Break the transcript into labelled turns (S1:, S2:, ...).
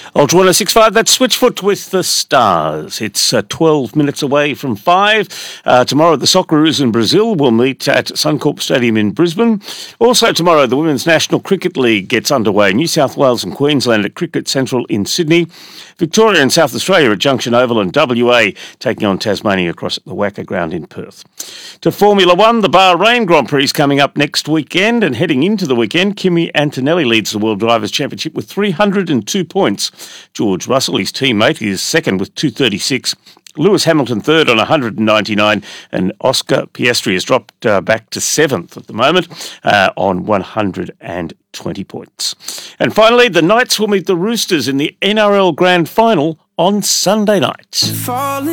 S1: Ultra 106.5, that's Switchfoot with the Stars. It's 12 minutes away from 5. Tomorrow, the Socceroos in Brazil will meet at Suncorp Stadium in Brisbane. Also tomorrow, the Women's National Cricket League gets underway. New South Wales and Queensland at Cricket Central in Sydney. Victoria and South Australia at Junction Oval, and WA taking on Tasmania across at the Wacker Ground in Perth. To Formula One, the Bahrain Grand Prix is coming up next weekend, and heading into the weekend, Kimi Antonelli leads the World Drivers' Championship with 302 points. George Russell, his teammate, is second with 236. Lewis Hamilton third on 199, and Oscar Piastri has dropped back to seventh at the moment on 120 points. And finally, the Knights will meet the Roosters in the NRL Grand Final on Sunday night.